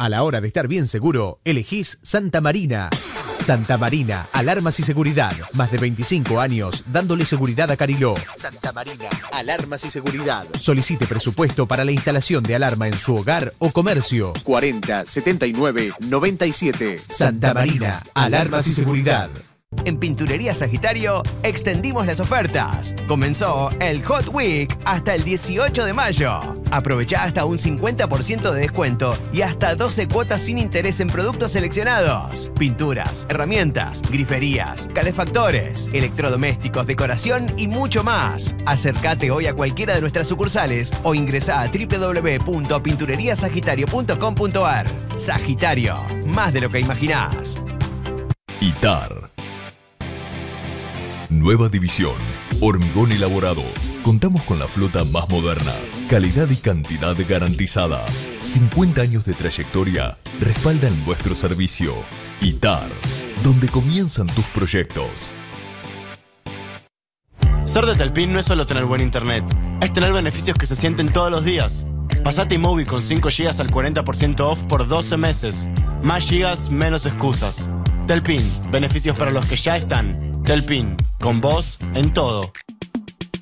A la hora de estar bien seguro, elegís Santa Marina. Santa Marina, alarmas y seguridad. Más de 25 años dándole seguridad a Cariló. Santa Marina, alarmas y seguridad. Solicite presupuesto para la instalación de alarma en su hogar o comercio. 40 79 97. Santa Marina, alarmas y seguridad. En Pinturería Sagitario extendimos las ofertas. Comenzó el Hot Week hasta el 18 de mayo. Aprovechá hasta un 50% de descuento y hasta 12 cuotas sin interés en productos seleccionados. Pinturas, herramientas, griferías, calefactores, electrodomésticos, decoración y mucho más. Acércate hoy a cualquiera de nuestras sucursales o ingresá a www.pintureriasagitario.com.ar. Sagitario, más de lo que imaginás. ITAR. Nueva división, hormigón elaborado. Contamos con la flota más moderna, calidad y cantidad garantizada. 50 años de trayectoria respaldan nuestro servicio. ITAR, donde comienzan tus proyectos. Ser de Telpin no es solo tener buen internet, es tener beneficios que se sienten todos los días. Pasate móvil con 5 GB al 40% off por 12 meses. Más gigas, menos excusas. Telpin, beneficios para los que ya están. Telpin, con vos en todo.